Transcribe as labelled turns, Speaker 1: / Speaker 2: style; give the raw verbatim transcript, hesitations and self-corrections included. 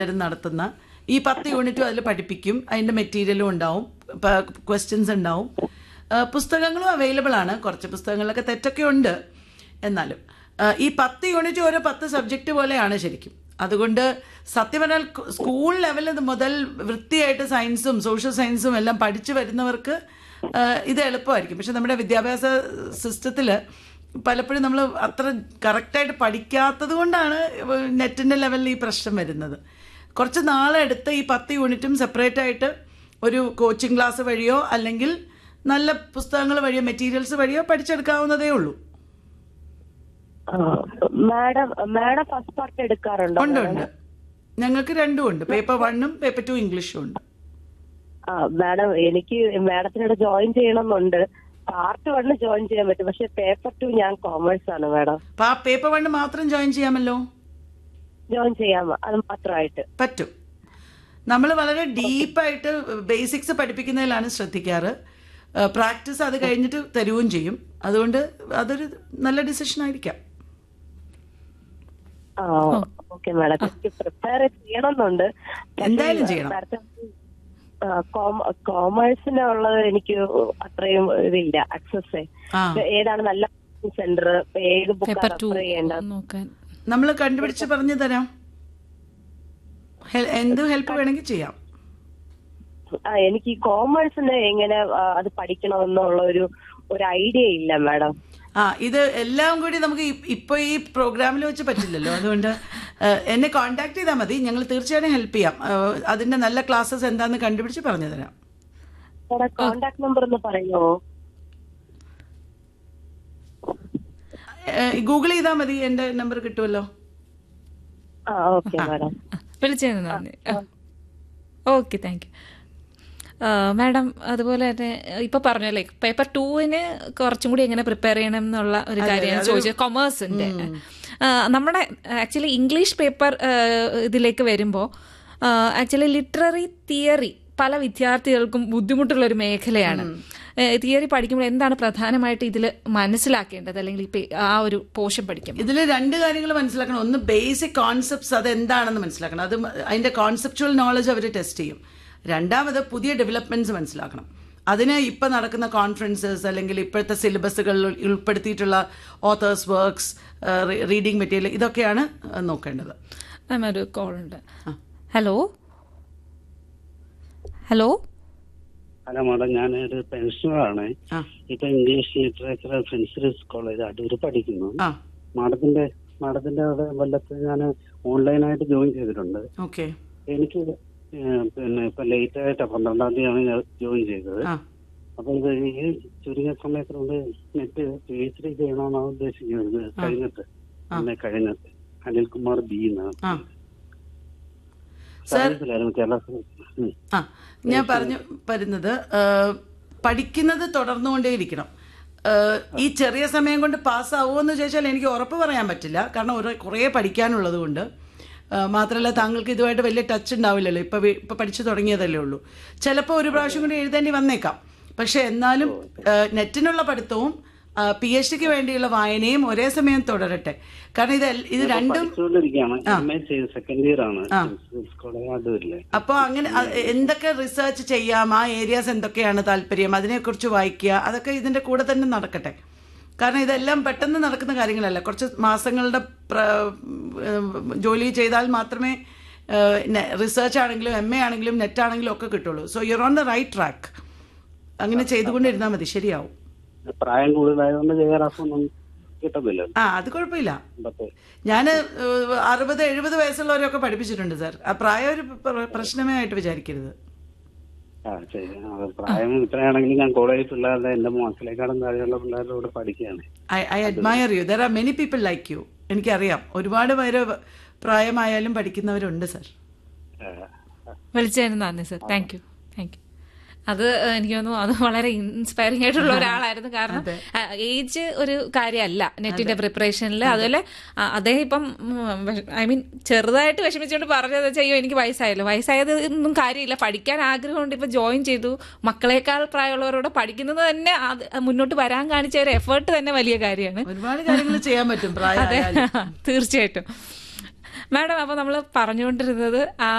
Speaker 1: നടത്തുന്ന ഈ പത്ത് യൂണിറ്റും അതിൽ പഠിപ്പിക്കും. അതിൻ്റെ മെറ്റീരിയലും ഉണ്ടാവും, ക്വസ്റ്റ്യൻസ് ഉണ്ടാവും, പുസ്തകങ്ങളും അവൈലബിൾ ആണ്. കുറച്ച് പുസ്തകങ്ങളിലൊക്കെ തെറ്റൊക്കെ ഉണ്ട്. എന്നാലും ഈ പത്ത് യൂണിറ്റ് ഓരോ പത്ത് സബ്ജക്റ്റ് പോലെയാണ് ശരിക്കും. അതുകൊണ്ട് സത്യം പറഞ്ഞാൽ സ്കൂൾ ലെവലിൽ മുതൽ വൃത്തിയായിട്ട് സയൻസും സോഷ്യൽ സയൻസും എല്ലാം പഠിച്ചു വരുന്നവർക്ക് ഇത് എളുപ്പമായിരിക്കും. പക്ഷെ നമ്മുടെ വിദ്യാഭ്യാസ സിസ്റ്റത്തിൽ പലപ്പോഴും നമ്മൾ അത്ര കറക്റ്റായിട്ട് പഠിക്കാത്തത് കൊണ്ടാണ് നെറ്റിൻ്റെ ലെവലിൽ ഈ പ്രശ്നം വരുന്നത്. കുറച്ച് നാളെടുത്ത് ഈ പത്ത് യൂണിറ്റും സെപ്പറേറ്റ് ആയിട്ട് ഒരു കോച്ചിങ് ക്ലാസ് വഴിയോ അല്ലെങ്കിൽ നല്ല പുസ്തകങ്ങൾ വഴിയോ മെറ്റീരിയൽസ് വഴിയോ പഠിച്ചെടുക്കാവുന്നതേ ഉള്ളൂ.
Speaker 2: Madam madam first part എടുക്കാറുണ്ടോ?
Speaker 1: ഉണ്ട് ഉണ്ട്, ഞങ്ങൾക്ക് രണ്ടും ഉണ്ട്. പേപ്പർ വണ്ണും പേപ്പർ ടു ഇംഗ്ലീഷും ഉണ്ട്.
Speaker 2: ആ മാഡം, എനിക്ക് മാഡത്തിനോട് ജോയിൻ ചെയ്യണമെന്നുണ്ട്. പാർട്ട് വണ്ണ് ജോയിൻ ചെയ്യാൻ പറ്റും, പക്ഷെ പേപ്പർ ടു ഞാൻ കോമേഴ്സ് ആണ് മാഡം.
Speaker 1: അപ്പൊ ആ പേപ്പർ വണ്ണ് മാത്രം ജോയിൻ ചെയ്യാമല്ലോ?
Speaker 2: ജോയിൻ ചെയ്യാമോ? അത് മാത്രമായിട്ട്
Speaker 1: പറ്റും. നമ്മൾ വളരെ ഡീപ്പായിട്ട് ബേസിക്സ് പഠിപ്പിക്കുന്നതിലാണ് ശ്രദ്ധിക്കാറ്. പ്രാക്ടീസ് അത് കഴിഞ്ഞിട്ട് തരുകയും ചെയ്യും. അതുകൊണ്ട് അതൊരു നല്ല ഡിസിഷൻ ആയിരിക്കാം.
Speaker 2: ആ ഓക്കെ മാഡം, എനിക്ക് പ്രിപ്പയർ ചെയ്യണമെന്നുണ്ട്.
Speaker 1: എന്തായാലും ചെയ്യണം.
Speaker 2: കോമേഴ്സിനുള്ളത് എനിക്ക് അത്രയും ഇതില്ല, ആക്സസ്. ഏതാണ് നല്ല സെന്റർ, ഏത് ബുക്ക് റെഫർ ചെയ്യേണ്ടത്
Speaker 1: നമ്മൾ കണ്ടുപിടിച്ച് പറഞ്ഞു തരാം. എന്ത് ഹെൽപ്പ് വേണമെങ്കിൽ ചെയ്യാം.
Speaker 2: ആ എനിക്ക് ഈ കോമേഴ്സിന് എങ്ങനെ അത് പഠിക്കണമെന്നുള്ള ഒരു ഒരു ഐഡിയ ഇല്ല മാഡം.
Speaker 1: ആ ഇത് എല്ലാം കൂടി നമുക്ക് ഇപ്പൊ ഈ പ്രോഗ്രാമിൽ വെച്ച് പറ്റില്ലല്ലോ. അതുകൊണ്ട് എന്നെ കോൺടാക്ട് ചെയ്താൽ മതി, ഞങ്ങൾ തീർച്ചയായിട്ടും ഹെൽപ്പ് ചെയ്യാം. അതിന്റെ നല്ല ക്ലാസ്സസ് എന്താന്ന് കണ്ടുപിടിച്ച് പറഞ്ഞു തരാം.
Speaker 2: കോൺടാക്ട് നമ്പർ ഒന്ന് പറയുമോ?
Speaker 1: ഗൂഗിൾ ചെയ്താൽ മതി, എന്റെ നമ്പർ കിട്ടുമല്ലോ.
Speaker 2: ആ ഓക്കെ മാഡം,
Speaker 3: വിളിച്ചതിന് നന്ദി. Okay, thank you madam. അതുപോലെ തന്നെ ഇപ്പൊ പറഞ്ഞല്ലേ പേപ്പർ ടൂവിന് കുറച്ചും കൂടി എങ്ങനെ പ്രിപ്പയർ ചെയ്യണം എന്നുള്ള ഒരു കാര്യമാണ് ചോദിച്ചത്. കൊമേഴ്സിന്റെ നമ്മുടെ ആക്ച്വലി ഇംഗ്ലീഷ് പേപ്പർ ഇതിലേക്ക് വരുമ്പോൾ ആക്ച്വലി ലിറ്റററി തിയറി പല വിദ്യാർത്ഥികൾക്കും ബുദ്ധിമുട്ടുള്ള ഒരു മേഖലയാണ്. തിയറി പഠിക്കുമ്പോൾ എന്താണ് പ്രധാനമായിട്ട് ഇതിൽ മനസ്സിലാക്കേണ്ടത്, അല്ലെങ്കിൽ ആ ഒരു പോർഷൻ പഠിക്കുമ്പോൾ?
Speaker 1: ഇതിൽ രണ്ട് കാര്യങ്ങൾ മനസ്സിലാക്കണം. ഒന്ന് ബേസിക് കോൺസെപ്റ്റ്സ്, അത് എന്താണെന്ന് മനസ്സിലാക്കണം. അത് അതിന്റെ കോൺസെപ്റ്റുവൽ നോളജ് അവർ ടെസ്റ്റ് ചെയ്യും. രണ്ടാമത് പുതിയ ഡെവലപ്മെന്റ്സ് മനസ്സിലാക്കണം. അതിന് ഇപ്പം നടക്കുന്ന കോൺഫറൻസസ് അല്ലെങ്കിൽ ഇപ്പോഴത്തെ സിലബസുകളിൽ ഉൾപ്പെടുത്തിയിട്ടുള്ള ഓതേഴ്സ് വർക്ക്സ്, റീഡിംഗ് മെറ്റീരിയൽ, ഇതൊക്കെയാണ് നോക്കേണ്ടത്.
Speaker 3: മാം ഒരു കോൾ ഉണ്ട്. ഹലോ ഹലോ
Speaker 4: ഹലോ മാഡം, ഞാനൊരു പെൻഷനറാണ്. ഇപ്പൊ English literature friends college Adoor പഠിക്കുന്നു. മാഡത്തിന്റെ മാഡത്തിന്റെ അവിടെ കൊല്ലത്ത് ഞാൻ ഓൺലൈനായിട്ട് ജോയിൻ ചെയ്തിട്ടുണ്ട്.
Speaker 1: ഓക്കെ.
Speaker 4: എനിക്ക് പിന്നെ ഇപ്പൊ ലേറ്റ് ആയിട്ടാ പന്ത്രണ്ടാം തീയതിയാണ് ഞാൻ ജോയിൻ ചെയ്തത്. അപ്പൊ ഇത് ഈ ചുരുങ്ങിയ സമയത്തിനുള്ളിൽ നെറ്റ് പി എച്ച് ഡി ചെയ്യണമെന്നാണ് ഉദ്ദേശിക്കുന്നത്. കഴിഞ്ഞിട്ട് എന്നെ കഴിഞ്ഞിട്ട് അനിൽകുമാർ ബി എന്നാണ്.
Speaker 1: ആ ഞാൻ പറഞ്ഞു വരുന്നത്, പഠിക്കുന്നത് തുടർന്നുകൊണ്ടേയിരിക്കണം. ഈ ചെറിയ സമയം കൊണ്ട് പാസ്സാവുമോ എന്ന് ചോദിച്ചാൽ എനിക്ക് ഉറപ്പ് പറയാൻ പറ്റില്ല. കാരണം ഒരു കുറേ പഠിക്കാനുള്ളത് കൊണ്ട്. മാത്രമല്ല താങ്കൾക്ക് ഇതുമായിട്ട് വലിയ ടച്ച് ഉണ്ടാവില്ലല്ലോ, ഇപ്പം ഇപ്പം പഠിച്ചു തുടങ്ങിയതല്ലേ ഉള്ളൂ. ചിലപ്പോൾ ഒരു പ്രാവശ്യം കൂടി എഴുതേണ്ടി വന്നേക്കാം. പക്ഷെ എന്നാലും നെറ്റിനുള്ള പഠിത്തവും പി എച്ച് ഡിക്ക് വേണ്ടിയുള്ള വായനയും ഒരേ സമയം തുടരട്ടെ. കാരണം ഇത് ഇത് രണ്ടും അപ്പോൾ അങ്ങനെ എന്തൊക്കെ റിസർച്ച് ചെയ്യാം, ആ ഏരിയാസ് എന്തൊക്കെയാണ് താല്പര്യം, അതിനെക്കുറിച്ച് വായിക്കുക, അതൊക്കെ ഇതിൻ്റെ കൂടെ തന്നെ നടക്കട്ടെ. കാരണം ഇതെല്ലാം പെട്ടെന്ന് നടക്കുന്ന കാര്യങ്ങളല്ല. കുറച്ച് മാസങ്ങളുടെ ജോലി ചെയ്താൽ മാത്രമേ റിസർച്ച് ആണെങ്കിലും എം എ ആണെങ്കിലും നെറ്റ് ആണെങ്കിലും ഒക്കെ കിട്ടുള്ളൂ. So you are on the right track. അങ്ങനെ ചെയ്തുകൊണ്ടിരുന്നാൽ മതി, ശരിയാവും.
Speaker 4: പ്രായം കൂടുതലായതുകൊണ്ട് കിട്ടുന്നില്ല.
Speaker 1: ആ അത് കുഴപ്പമില്ല. ഞാൻ അറുപത് എഴുപത് വയസ്സുള്ളവരൊക്കെ പഠിപ്പിച്ചിട്ടുണ്ട് സാർ. ആ പ്രായം ഒരു പ്രശ്നമേ ആയിട്ട് വിചാരിക്കരുത്.
Speaker 4: പ്രായം ഇത്രയാണെങ്കിലും ഞാൻ കോളേജ് പിള്ളേരുടെ എന്റെ മക്കളെക്കാളും താഴെയുള്ള പിള്ളേരോട് പഠിക്കുകയാണ്.
Speaker 1: I I admire U. There are many people like you. എനിക്കറിയാം, ഒരുപാട് പേര് പ്രായമായാലും പഠിക്കുന്നവരുണ്ട് സാർ.
Speaker 3: വിളിച്ചതിന് നന്ദി sir. Thank you thank you അത് എനിക്ക് തോന്നുന്നു അത് വളരെ ഇൻസ്പയറിംഗ് ആയിട്ടുള്ള ഒരാളായിരുന്നു. കാരണം ഏജ് ഒരു കാര്യമല്ല നെറ്റിന്റെ പ്രിപ്പറേഷനിൽ. അതുപോലെ അദ്ദേഹം ഇപ്പം ഐ മീൻ ചെറുതായിട്ട് വിഷമിച്ചുകൊണ്ട് പറഞ്ഞത് വെച്ചാൽ എനിക്ക് വയസ്സായല്ലോ, വയസ്സായത് ഒന്നും കാര്യമില്ല. പഠിക്കാൻ ആഗ്രഹമുണ്ട്, ഇപ്പൊ ജോയിൻ ചെയ്തു. മക്കളെക്കാൾ പ്രായമുള്ളവരോട് പഠിക്കുന്നത് തന്നെ മുന്നോട്ട് വരാൻ കാണിച്ച ഒരു എഫേർട്ട് തന്നെ വലിയ കാര്യമാണ്.
Speaker 1: ഒരുപാട് കാര്യങ്ങൾ ചെയ്യാൻ പറ്റും.
Speaker 3: അതെ, തീർച്ചയായിട്ടും. മാഡം, അപ്പൊ നമ്മൾ പറഞ്ഞുകൊണ്ടിരുന്നത് ആ